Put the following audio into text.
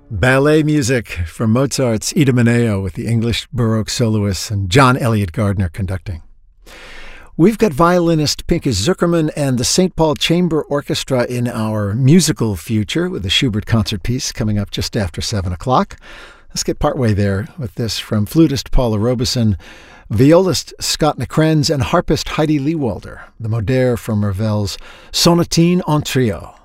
Ballet music from Mozart's Idomeneo with the English Baroque soloists and John Elliott Gardner conducting. We've got violinist Pinchas Zukerman and the St. Paul Chamber Orchestra in our musical future with the Schubert concert piece coming up just after 7 o'clock. Let's get partway there with this from flutist Paula Robeson, violist Scott Nakrenz, and harpist Heidi Lewalder, the Modere from Ravel's Sonatine en Trio.